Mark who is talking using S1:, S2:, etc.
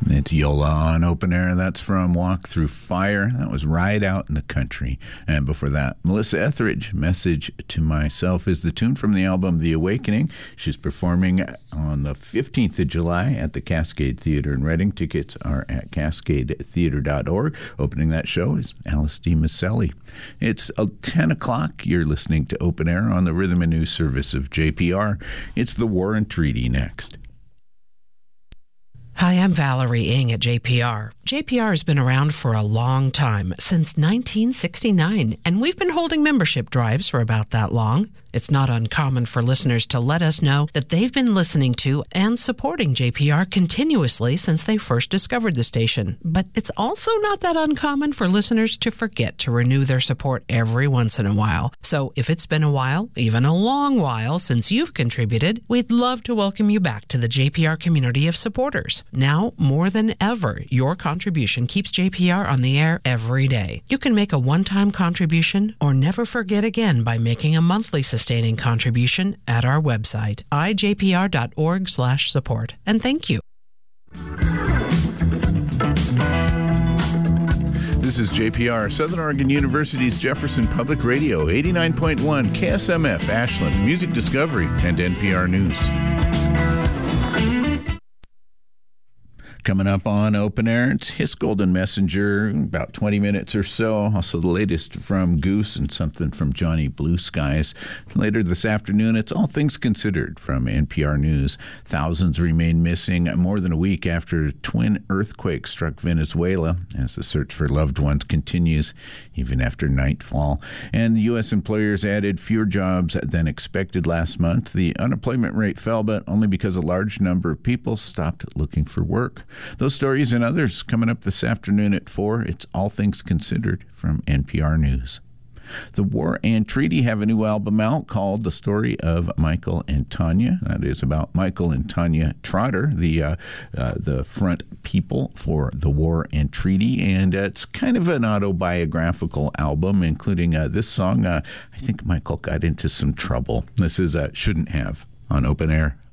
S1: It's Yola on Open Air. That's from Walk Through Fire. That was Ride Out in the Country. And before that, Melissa Etheridge, Message to Myself is the tune from the album The Awakening. She's performing on the 15th of July at the Cascade Theater in Reading. Tickets are at cascadetheater.org. Opening that show is Alice D. Maselli. It's 10 o'clock. You're listening to Open Air on the Rhythm and News Service of JPR. It's The War and Treaty next.
S2: Hi, I'm Valerie Ng at JPR. JPR has been around for a long time, since 1969, and we've been holding membership drives for about that long. It's not uncommon for listeners to let us know that they've been listening to and supporting JPR continuously since they first discovered the station. But it's also not that uncommon for listeners to forget to renew their support every once in a while. So if it's been a while, even a long while, since you've contributed, we'd love to welcome you back to the JPR community of supporters. Now, more than ever, your contribution keeps JPR on the air every day. You can make a one-time contribution or never forget again by making a monthly sustaining contribution at our website, ijpr.org/support. And thank you.
S1: This is JPR, Southern Oregon University's Jefferson Public Radio, 89.1 KSMF, Ashland, Music Discovery, and NPR News. Coming up on Open Air, it's His Golden Messenger, about 20 minutes or so. Also the latest from Goose and something from Johnny Blue Skies. Later this afternoon, it's All Things Considered from NPR News. Thousands remain missing more than a week after a twin earthquake struck Venezuela as the search for loved ones continues even after nightfall. And U.S. employers added fewer jobs than expected last month. The unemployment rate fell, but only because a large number of people stopped looking for work. Those stories and others coming up this afternoon at 4. It's All Things Considered from NPR News. The War and Treaty have a new album out called The Story of Michael and Tanya. That is about Michael and Tanya Trotter, the front people for The War and Treaty. And it's kind of an autobiographical album, including this song. I think Michael got into some trouble. This is Shouldn't Have on Open Air.